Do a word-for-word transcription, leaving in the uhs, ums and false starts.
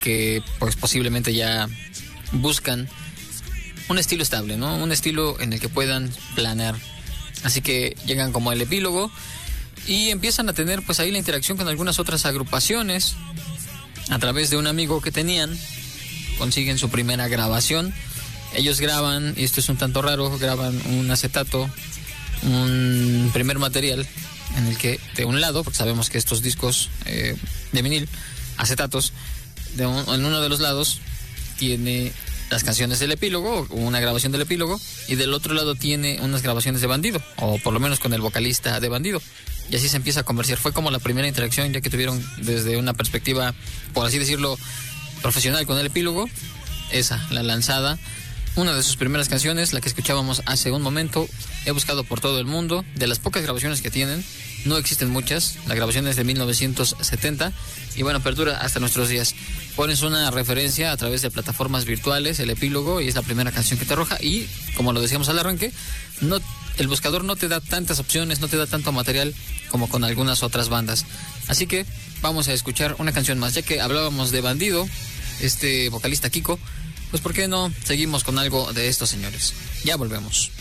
que pues posiblemente ya buscan un estilo estable, ¿no? Un estilo en el que puedan planear. Así que llegan como el epílogo y empiezan a tener pues ahí la interacción con algunas otras agrupaciones. A través de un amigo que tenían, consiguen su primera grabación. Ellos graban, y esto es un tanto raro, graban un acetato, un primer material en el que de un lado, porque sabemos que estos discos eh, de vinil, acetatos, de un, en uno de los lados tiene las canciones del epílogo, una grabación del epílogo, y del otro lado tiene unas grabaciones de Bandido, o por lo menos con el vocalista de Bandido. Y así se empieza a conversar. Fue como la primera interacción ya que tuvieron desde una perspectiva, por así decirlo, profesional con el epílogo. Esa, la lanzada, una de sus primeras canciones, la que escuchábamos hace un momento. He buscado por todo el mundo, de las pocas grabaciones que tienen, no existen muchas. La grabación es de mil novecientos setenta y bueno, perdura hasta nuestros días. Pones una referencia a través de plataformas virtuales, el epílogo, y es la primera canción que te arroja. Y como lo decíamos al arranque, no, el buscador no te da tantas opciones, no te da tanto material como con algunas otras bandas. Así que vamos a escuchar una canción más, ya que hablábamos de Bandido, este vocalista Kiko, pues ¿por qué no seguimos con algo de estos señores? Ya volvemos.